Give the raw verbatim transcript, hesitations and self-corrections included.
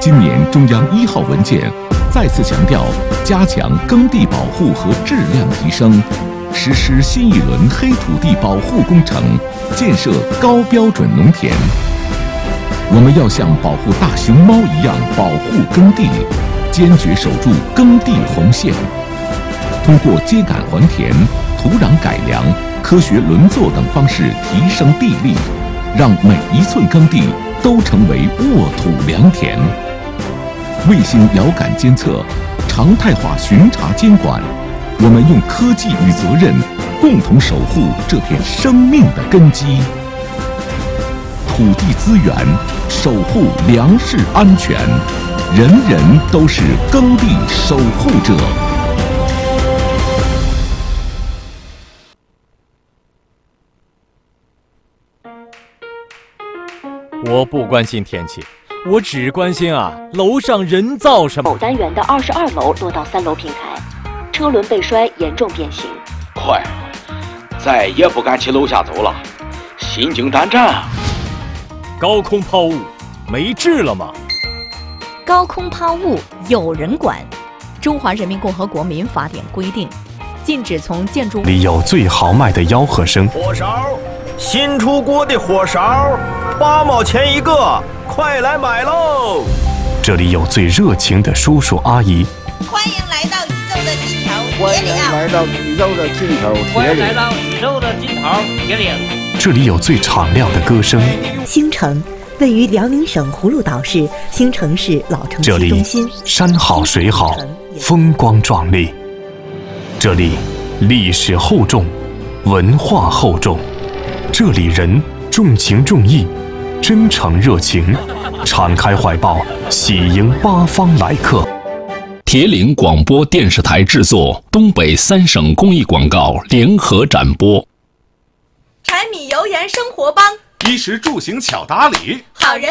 今年中央一号文件再次强调，加强耕地保护和质量提升，实施新一轮黑土地保护工程，建设高标准农田。我们要像保护大熊猫一样保护耕地，坚决守住耕地红线。通过秸秆还田、土壤改良、科学轮作等方式提升地力，让每一寸耕地都成为沃土良田。卫星遥感监测，常态化巡查监管，我们用科技与责任共同守护这片生命的根基。土地资源，守护粮食安全，人人都是耕地守护者。 我不关心天气，我只关心啊，楼上人造什么。 某单元的二十二楼落到三楼平台，车轮被摔严重变形。 快，再也不敢去楼下走了，心惊胆战。 高空抛物没治了吗？ 高空抛物有人管。中华人民共和国民法典规定，禁止从建筑物里有最豪迈的吆喝声。 火烧，新出锅的火烧，八毛钱一个，快来买喽！ 这里有最热情的叔叔阿姨。 欢迎来到宇宙的尽头， 欢迎来到宇宙的尽头， 欢迎来到宇宙的尽头，铁岭。 这里有最敞亮的歌声。 兴城位于辽宁省葫芦岛市兴城市老城区中心， 这里山好水好，风光壮丽。这里历史厚重，文化厚重。这里人重情重义，真诚热情，敞开怀抱，喜迎八方来客。 铁岭广播电视台制作，东北三省公益广告联合展播。 柴米油盐生活帮， 衣食住行巧打理， 好人